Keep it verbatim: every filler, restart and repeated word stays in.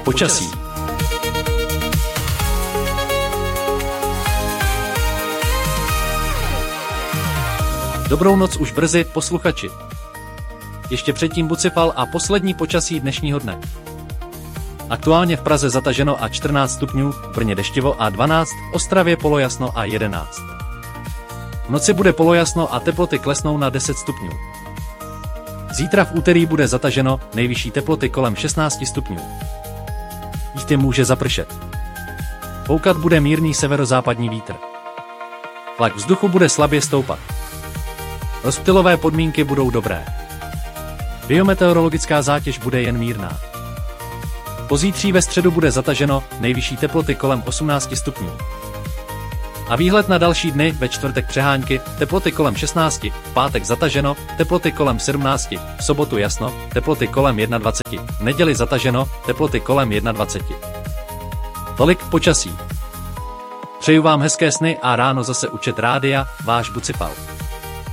Počasí. Dobrou noc už brzy, posluchači. Ještě předtím Bucifal a poslední počasí dnešního dne. Aktuálně v Praze zataženo a čtrnáct stupňů, v Brně deštivo a dvanáct, v Ostravě polojasno a jedenáct. V noci bude polojasno a teploty klesnou na deset stupňů. Zítra v úterý bude zataženo, nejvyšší teploty kolem šestnáct stupňů. Jízdy může zapršet. Foukat bude mírný severozápadní vítr. Tlak vzduchu bude slabě stoupat. Rozptylové podmínky budou dobré. Biometeorologická zátěž bude jen mírná. Pozítří ve středu bude zataženo, nejvyšší teploty kolem osmnáct stupňů. A výhled na další dny: ve čtvrtek přehánky, teploty kolem šestnáct, v pátek zataženo, teploty kolem sedmnáct, v sobotu jasno, teploty kolem dvacet jedna, v neděli zataženo, teploty kolem dvacet jedna. Tolik počasí. Přeju vám hezké sny a ráno zase u Chat Rádia, váš Bucifal.